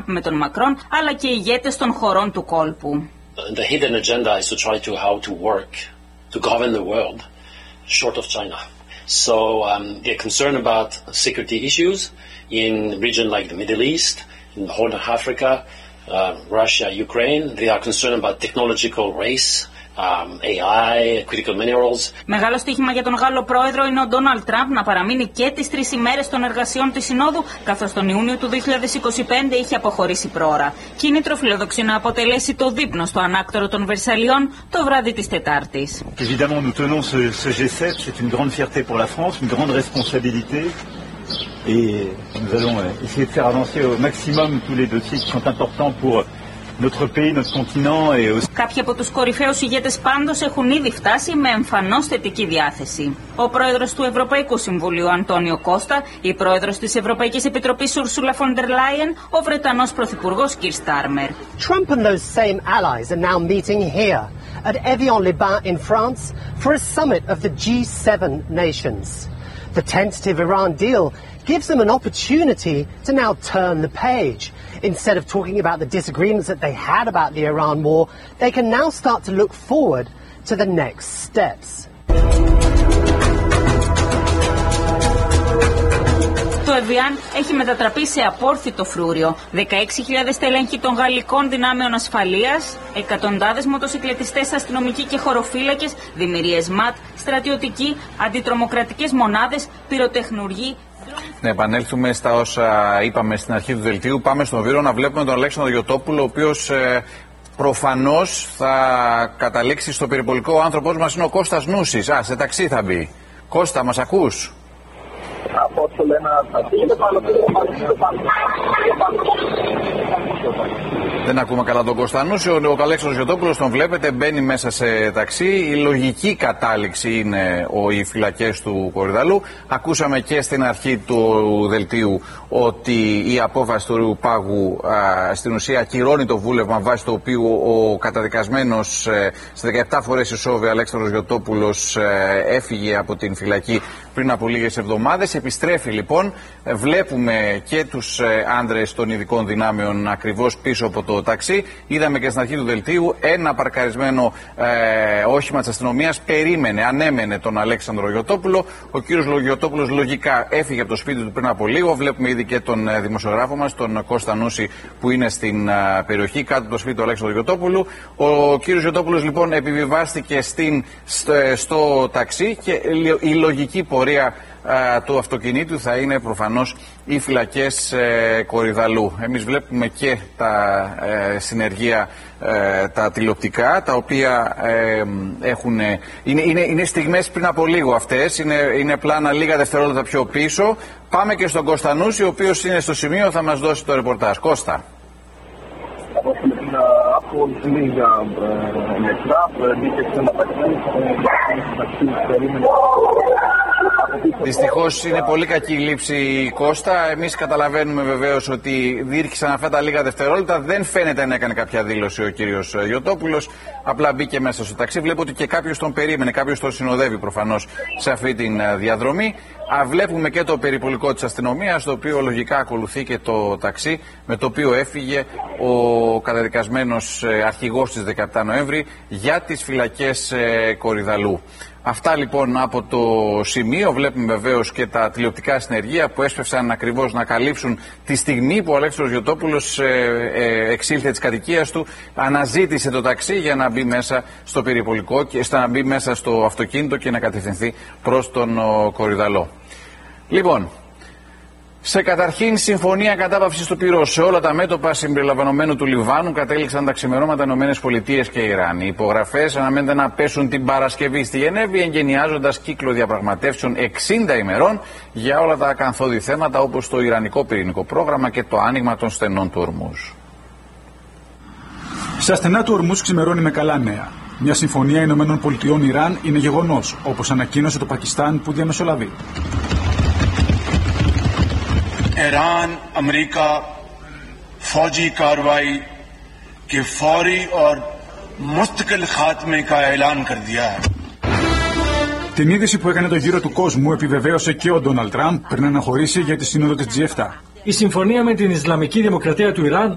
με τον Μακρόν, αλλά και ηγέτες των χωρών του κόλπου. The hidden agenda is to try to how to work to govern the world short of China. So they're concerned about security issues in regions like the Middle East, in the Horn of Africa, Russia, Ukraine. They are concerned about technological race, AI, critical minerals. Μεγάλο στοίχημα για τον Γάλλο πρόεδρο είναι ο Ντόναλντ Τραμπ να παραμείνει και τις 3 ημέρες των εργασιών της Συνόδου, καθώς τον Ιούνιο του 2025 είχε αποχωρήσει πρόωρα. Κίνητρο φιλοδοξεί να αποτελέσει το δείπνο στο ανάκτορο των Βερσαλιών το βράδυ της Τετάρτης. Évidemment, nous tenons ce G7, c'est une grande fierté pour la France, une grande responsabilité. Et nous allons essayer de faire avancer au maximum tous les dossiers qui sont importants pour notre pays, notre continent et aussi... Κάποιοι από τους κορυφαίους ηγέτες πάντως έχουν ήδη φτάσει με εμφανώς θετική διάθεση. Ο πρόεδρος του Ευρωπαϊκού Συμβουλίου Αντώνιο Κώστα, η πρόεδρος της Ευρωπαϊκής Επιτροπής Ursula von der Leyen, ο Βρετανός πρωθυπουργός Keir Starmer. Trump and those same allies are now meeting here at Evian-les-Bains in France for a summit of the G7 nations. The tentative Iran deal gives them an opportunity to now turn the page. Instead of talking about the disagreements that they had about the Iran war, they can now start to look forward to the next steps. Το Εβιάν έχει μετατραπεί σε απόρθητο φρούριο. 16.000 στελέχοι των γαλλικών δυνάμεων ασφαλείας, εκατοντάδες μοτοσυκλετιστές, αστυνομικοί και χωροφύλακες, δημιουργίες ΜΑΤ, στρατιωτικοί, αντιτρομοκρατικές μονάδες, πυροτεχνουργοί. Να επανέλθουμε στα όσα είπαμε στην αρχή του δελτίου. Πάμε στον Βύρο να βλέπουμε τον Αλέξανδρο Γιωτόπουλο, ο οποίος προφανώς θα καταλήξει στο περιπολικό. Ο άνθρωπός μας είναι ο Κώστας Νούσης. Σε ταξί θα μπει. Κώστα, μας ακούς? Δεν ακούμε καλά τον Κωνστανούσιο. Ο Αλέξανδρος Γιωτόπουλος τον βλέπετε, μπαίνει μέσα σε ταξί. Η λογική κατάληξη είναι οι φυλακές του Κορυδαλού. Ακούσαμε και στην αρχή του δελτίου ότι η απόφαση του Πάγου στην ουσία ακυρώνει το βούλευμα βάσει το οποίο ο καταδικασμένος σε 17 φορές ισόβια Αλέξανδρος Γιωτόπουλος έφυγε από την φυλακή πριν από λίγες εβδομάδες. Επιστρέφει λοιπόν. Βλέπουμε και τους άντρες των ειδικών δυνάμεων ακριβώς πίσω από το ταξί. Είδαμε και στην αρχή του δελτίου ένα παρκαρισμένο όχημα της αστυνομίας ανέμενε τον Αλέξανδρο Γιωτόπουλο. Ο κύριος Γιωτόπουλος λογικά έφυγε από το σπίτι του πριν από λίγο. Βλέπουμε ήδη και τον δημοσιογράφο μας, τον Κώστα Νούση, που είναι στην περιοχή κάτω από το σπίτι του Αλέξανδρου Γιωτόπουλου. Ο κύριος Γιωτόπουλος λοιπόν επιβιβάστηκε στο ταξί και η λογική πορεία του αυτοκινήτου θα είναι προφανώς οι φυλακές Κορυδαλού. Εμείς βλέπουμε και τα συνεργεία, τα τηλεοπτικά, τα οποία είναι στιγμές πριν από λίγο αυτές, είναι πλάνα λίγα δευτερόλεπτα πιο πίσω. Πάμε και στον Κώστα Νούση, ο οποίος είναι στο σημείο, θα μας δώσει το ρεπορτάζ. Κώστα. Δυστυχώς είναι πολύ κακή η λήψη, Κώστα. Εμείς καταλαβαίνουμε βεβαίως ότι διήρκησαν αυτά τα λίγα δευτερόλεπτα. Δεν φαίνεται να έκανε κάποια δήλωση ο κύριος Γιωτόπουλος. Απλά μπήκε μέσα στο ταξί. Βλέπω ότι και κάποιος τον περίμενε, κάποιος τον συνοδεύει προφανώς σε αυτή τη διαδρομή. Βλέπουμε και το περιπολικό της αστυνομίας, το οποίο λογικά ακολουθεί και το ταξί με το οποίο έφυγε ο καταδικασμένος αρχηγός της 17 Νοέμβρη για τις φυλακές Κορυδαλού. Αυτά λοιπόν από το σημείο. Βλέπουμε βεβαίως και τα τηλεοπτικά συνεργεία που έσπευσαν ακριβώς να καλύψουν τη στιγμή που ο Αλέξανδρος Γιωτόπουλος εξήλθε της κατοικίας του, αναζήτησε το ταξί για να μπει μέσα στο περιπολικό και να μπει μέσα στο αυτοκίνητο και να κατευθυνθεί προς τον Κορυδαλό. Λοιπόν, σε καταρχήν συμφωνία κατάπαυσης του πυρός σε όλα τα μέτωπα συμπεριλαμβανομένου του Λιβάνου κατέληξαν τα ξημερώματα ΗΠΑ και Ιράν. Οι υπογραφές αναμένεται να πέσουν την Παρασκευή στη Γενέβη, εγκαινιάζοντας κύκλο διαπραγματεύσεων 60 ημερών για όλα τα ακαθόδη θέματα όπως το Ιρανικό πυρηνικό πρόγραμμα και το άνοιγμα των στενών του Ορμούζ. Στα στενά του Ορμούζ ξημερώνει με καλά νέα. Μια συμφωνία ΗΠΑ-Ιράν είναι γεγονός, όπως ανακοίνωσε το Πακιστάν που διαμεσολαβεί. Iran America फौजी कार्रवाई के फौरी और मुस्तकिल खात्मे का ऐलान कर दिया है. Την είδηση που έκανε το γύρο του κόσμου επιβεβαίωσε και ο Ντόναλντ Τραμπ πριν αναχωρήσει για τη σύνοδο της G7. Η συμφωνία με την Ισλαμική Δημοκρατία του Ιράν